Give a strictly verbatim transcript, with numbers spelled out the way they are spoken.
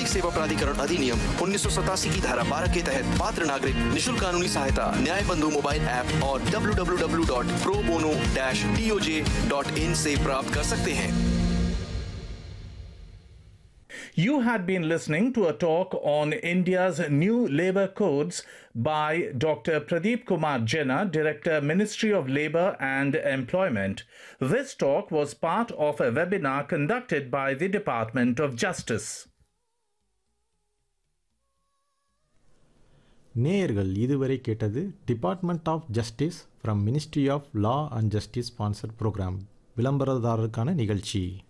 नागरिक सेवा प्राधिकरण अधिनियम उन्नीस सौ सतासी की धारा बारह के तहत पात्र नागरिक निशुल्क कानूनी सहायता न्याय बंधु मोबाइल ऐप और W W W dot pro bono dash D O J dot in से प्राप्त कर सकते हैं। You had been listening to a talk on India's new labour codes by Doctor Pradeep Kumar Jena, Director, Ministry of Labour and Employment. This talk was part of a webinar conducted by the Department of Justice. நேயர்கள் இதுவரை கேட்டது department of justice from ministry of law and justice sponsored program விளம்பரதாரருக்கான நிகழ்ச்சி.